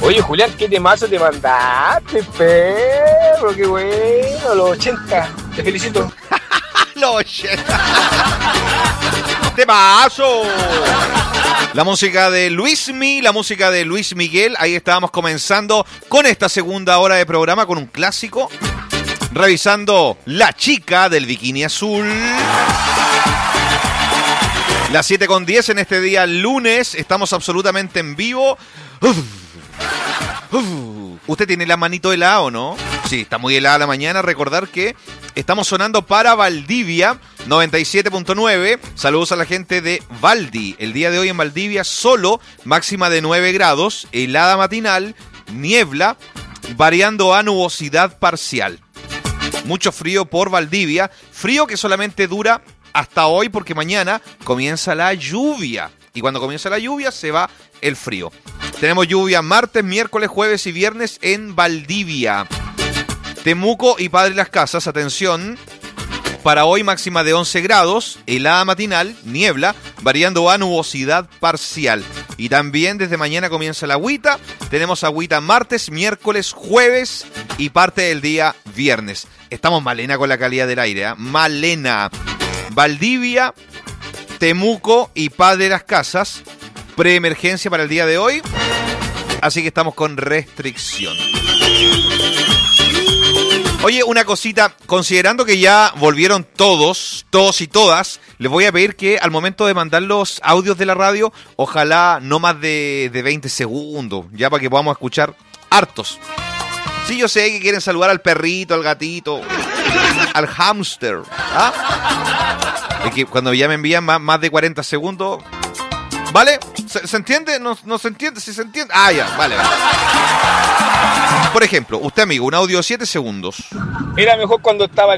Oye, Julián, ¿qué temazo te mandaste, perro? Qué bueno, los 80. Te felicito. Los 80. ¡Temazo! La música de Luismi, la música de Luis Miguel. Ahí estábamos comenzando con esta segunda hora de programa con un clásico. Revisando La Chica del Bikini Azul. Las 7:10 en este día lunes. Estamos absolutamente en vivo. ¿Usted tiene la manito helada o no? Sí, está muy helada la mañana. Recordar que estamos sonando para Valdivia 97.9. Saludos a la gente de Valdi. El día de hoy en Valdivia solo máxima de 9 grados. Helada matinal, niebla, variando a nubosidad parcial. Mucho frío por Valdivia. Frío que solamente dura hasta hoy porque mañana comienza la lluvia. Y cuando comienza la lluvia se va el frío. Tenemos lluvia martes, miércoles, jueves y viernes en Valdivia. Temuco y Padre Las Casas, atención. Para hoy máxima de 11 grados, helada matinal, niebla, variando a nubosidad parcial. Y también desde mañana comienza la agüita. Tenemos agüita martes, miércoles, jueves y parte del día viernes. Estamos malena con la calidad del aire, ¿eh? Malena. Valdivia, Temuco y Padre Las Casas. Preemergencia para el día de hoy. Así que estamos con restricción. Oye, una cosita, considerando que ya volvieron todos y todas, les voy a pedir que al momento de mandar los audios de la radio, ojalá no más de 20 segundos, ya para que podamos escuchar hartos. Sí, yo sé que quieren saludar al perrito, al gatito, al hámster. ¿Ah? Es que cuando ya me envían más de 40 segundos... ¿Vale? ¿Se entiende? ¿No se entiende? ¿Sí se entiende? Ah, ya, vale. Por ejemplo, usted, amigo, un audio de 7 segundos. Era mejor cuando estaba